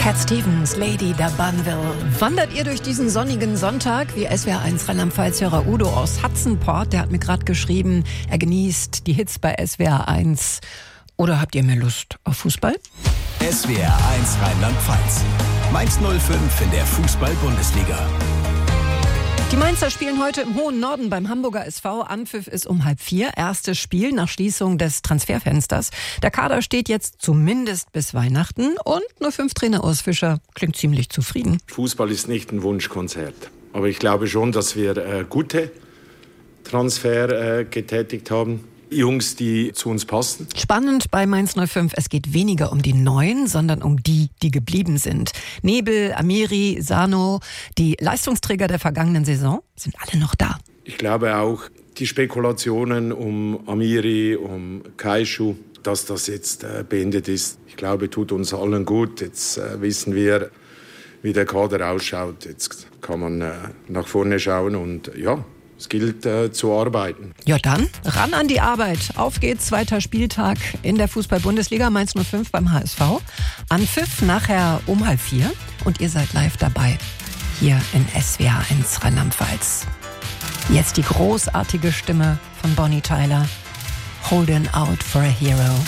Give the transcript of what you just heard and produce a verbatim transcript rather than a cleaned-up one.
Cat Stevens, Lady da Banville. Wandert ihr durch diesen sonnigen Sonntag? Wie S W R eins Rheinland-Pfalz-Hörer Udo aus Hatzenport, der hat mir gerade geschrieben, er genießt die Hits bei S W R eins. Oder habt ihr mehr Lust auf Fußball? S W R eins Rheinland-Pfalz. Mainz null fünf in der Fußball-Bundesliga. Die Mainzer spielen heute im hohen Norden beim Hamburger S V. Anpfiff ist um halb vier. Erstes Spiel nach Schließung des Transferfensters. Der Kader steht jetzt zumindest bis Weihnachten. Und nur fünf Trainer Urs Fischer klingt ziemlich zufrieden. Fußball ist nicht ein Wunschkonzert. Aber ich glaube schon, dass wir äh, gute Transfer äh, getätigt haben. Jungs, die zu uns passen. Spannend bei Mainz null fünf, es geht weniger um die Neuen, sondern um die, die geblieben sind. Nebel, Amiri, Sano, die Leistungsträger der vergangenen Saison, sind alle noch da. Ich glaube auch, die Spekulationen um Amiri, um Kaishu, dass das jetzt äh, beendet ist, ich glaube, tut uns allen gut. Jetzt äh, wissen wir, wie der Kader ausschaut. Jetzt kann man äh, nach vorne schauen und ja, es gilt äh, zu arbeiten. Ja dann, ran an die Arbeit. Auf geht's, zweiter Spieltag in der Fußball-Bundesliga, Mainz null fünf beim H S V. Anpfiff nachher um halb vier und ihr seid live dabei, hier in S W R eins Rheinland-Pfalz. Jetzt die großartige Stimme von Bonnie Tyler, Holding Out for a Hero.